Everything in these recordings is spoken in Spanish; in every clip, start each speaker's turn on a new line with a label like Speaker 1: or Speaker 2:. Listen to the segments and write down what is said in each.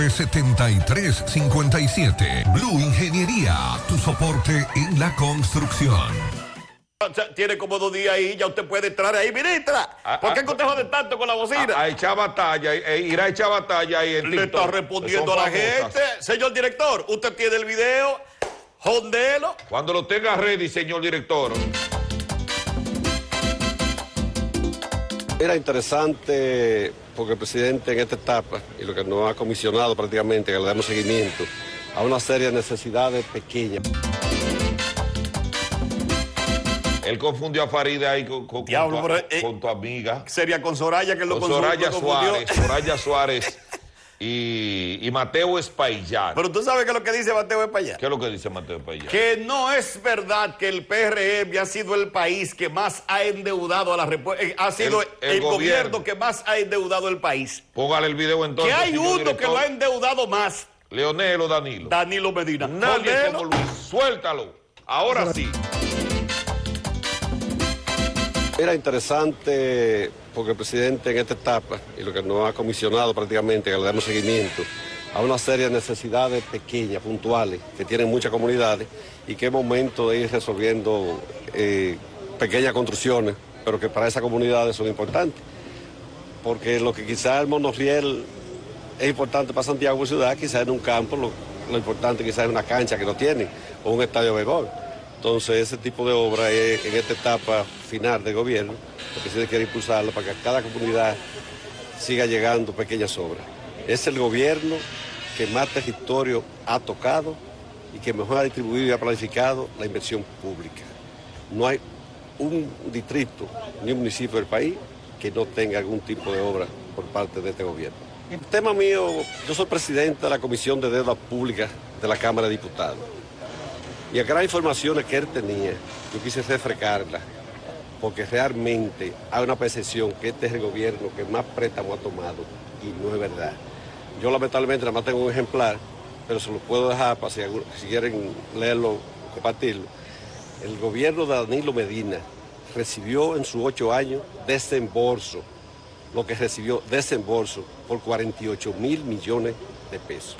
Speaker 1: 7357. Blue Ingeniería, tu soporte en la construcción.
Speaker 2: Tiene como 2 días ahí, ya usted puede entrar ahí, ministra. ¿Por qué usted jode tanto con la bocina?
Speaker 3: A echar batalla, irá a echar batalla ahí en
Speaker 2: Le
Speaker 3: TikTok.
Speaker 2: está respondiendo a la gente. Señor director, usted tiene el video, jondelo.
Speaker 3: Cuando lo tenga ready, señor director.
Speaker 4: Era interesante porque el presidente en esta etapa, y lo que nos ha comisionado prácticamente, que le damos seguimiento a una serie de necesidades pequeñas.
Speaker 3: Él confundió a Farida ahí con tu amiga.
Speaker 2: Sería con Soraya que lo confundió.
Speaker 3: Soraya Suárez y Mateo Espaillat.
Speaker 2: Pero tú sabes qué es lo que dice Mateo Espaillat.
Speaker 3: ¿Qué es lo que dice Mateo Espaillat?
Speaker 2: Que no es verdad que el PRM ha sido el país que más ha endeudado a la República. Ha sido el gobierno que más ha endeudado el país.
Speaker 3: Póngale el video entonces.
Speaker 2: Que hay uno que lo ha endeudado más.
Speaker 3: ¿Leonel o Danilo?
Speaker 2: Danilo Medina.
Speaker 3: Nadie como Luis. Suéltalo. Ahora sí.
Speaker 4: Era interesante porque el presidente en esta etapa, y lo que nos ha comisionado prácticamente, que le damos seguimiento a una serie de necesidades pequeñas, puntuales, que tienen muchas comunidades y que es momento de ir resolviendo pequeñas construcciones, pero que para esas comunidades son importantes. Porque lo que quizás el monorriel es importante para Santiago ciudad, quizás en un campo lo importante quizás es una cancha que no tiene o un estadio de béisbol. Entonces, ese tipo de obra es, en esta etapa final del gobierno, lo que se quiere impulsarlo para que a cada comunidad siga llegando pequeñas obras. Es el gobierno que más territorio ha tocado y que mejor ha distribuido y ha planificado la inversión pública. No hay un distrito ni un municipio del país que no tenga algún tipo de obra por parte de este gobierno. El tema mío, yo soy presidente de la Comisión de Deuda Pública de la Cámara de Diputados. Y a cada información que él tenía, yo quise refrescarla, porque realmente hay una percepción que este es el gobierno que más préstamo ha tomado, y no es verdad. Yo lamentablemente nada más tengo un ejemplar, pero se lo puedo dejar para si quieren leerlo, compartirlo. El gobierno de Danilo Medina recibió en sus 8 años desembolso, lo que recibió desembolso por 48.000 millones de pesos.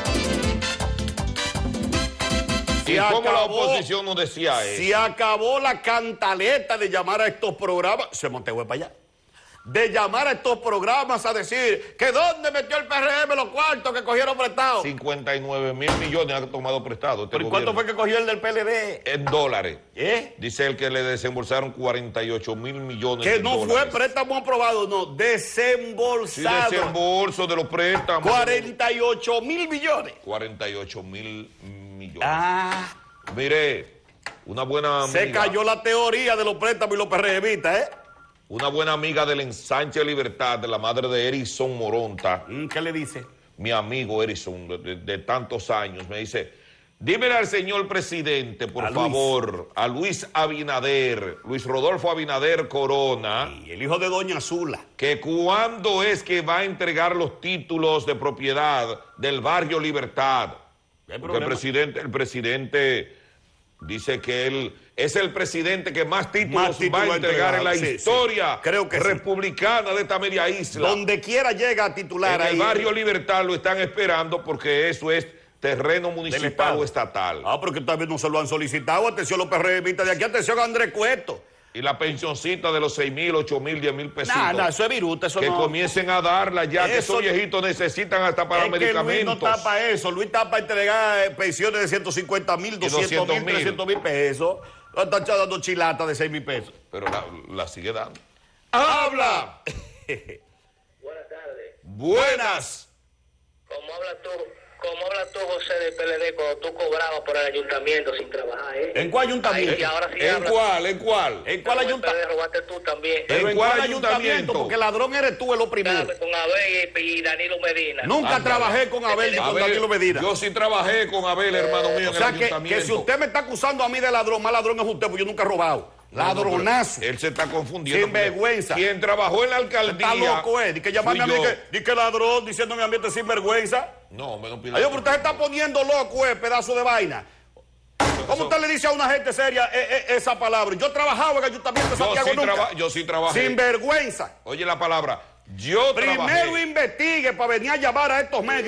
Speaker 3: ¿Y cómo la oposición nos decía eso?
Speaker 2: Se acabó la cantaleta de llamar a estos programas, se Mateo para allá, de llamar a estos programas a decir que dónde metió el PRM los cuartos que cogieron prestados.
Speaker 3: 59.000 millones ha tomado prestado.
Speaker 2: ¿Pero cuánto fue que cogió el del PLD?
Speaker 3: En dólares. Dice él que le desembolsaron 48.000 millones
Speaker 2: que
Speaker 3: de
Speaker 2: no
Speaker 3: dólares.
Speaker 2: Fue préstamo aprobado, no, desembolsado.
Speaker 3: Sí, desembolso de los préstamos.
Speaker 2: 48.000 millones.
Speaker 3: 48.000 millones. Mire, una buena amiga.
Speaker 2: Se cayó la teoría de los préstamos y los PRMistas,
Speaker 3: Una buena amiga del Ensanche Libertad, de la madre de Erison Moronta.
Speaker 2: ¿Qué le dice?
Speaker 3: Mi amigo Erison, de tantos años, me dice, dímele al señor presidente, por favor, a Luis Abinader, Luis Rodolfo Abinader Corona.
Speaker 2: Y el hijo de Doña Zula.
Speaker 3: Que cuándo es que va a entregar los títulos de propiedad del barrio Libertad. Porque el presidente dice que él es el presidente que más títulos va a entregar en la historia republicana de esta media isla.
Speaker 2: Donde quiera llega a titular.
Speaker 3: En el barrio Libertad lo están esperando porque eso es terreno municipal o estatal.
Speaker 2: Pero que también no se lo han solicitado. Atención los PRMistas de aquí, atención a Andrés Cueto.
Speaker 3: Y la pensioncita de los 6.000, 8.000, 10.000 pesos.
Speaker 2: Eso es viruta, eso
Speaker 3: que comiencen a darla ya, que esos viejitos necesitan hasta para medicamentos.
Speaker 2: Luis no está para eso. Luis está para entregar pensiones de 150.000, 200.000, 300.000 pesos. No está dando chilata de 6.000 pesos.
Speaker 3: Pero la sigue dando.
Speaker 2: ¡Habla!
Speaker 5: Buenas tardes.
Speaker 3: Buenas.
Speaker 5: ¿Cómo hablas tú, José, del PLD, cuando tú cobrabas por el ayuntamiento sin trabajar,
Speaker 2: ¿En cuál ayuntamiento?
Speaker 5: Ay, ahora sí
Speaker 3: ¿En cuál?
Speaker 2: ¿En cuál ayuntamiento?
Speaker 5: Robaste tú también.
Speaker 3: ¿En cuál ayuntamiento?
Speaker 2: Porque ladrón eres tú, es lo primero.
Speaker 5: Con Abel y Danilo Medina.
Speaker 2: Nunca trabajé con Abel ni con Danilo Medina.
Speaker 3: Yo sí trabajé con Abel, hermano mío, en el ayuntamiento.
Speaker 2: Que si usted me está acusando a mí de ladrón, más ladrón es usted, porque yo nunca he robado. Ladronazo.
Speaker 3: Él se está confundiendo.
Speaker 2: Sin vergüenza.
Speaker 3: Quien trabajó en la alcaldía.
Speaker 2: Está loco, Di que llamarme a mí que ladrón, diciéndome a mí sin vergüenza.
Speaker 3: No, me no pida.
Speaker 2: Pero usted se está poniendo loco, pedazo de vaina. ¿Cómo usted le dice a una gente seria esa palabra? Yo trabajaba en el ayuntamiento de Santiago nunca.
Speaker 3: Yo sí trabajé.
Speaker 2: Sin vergüenza.
Speaker 3: Oye la palabra. Yo
Speaker 2: Primero
Speaker 3: trabajé.
Speaker 2: investigue para venir a llamar a estos medios.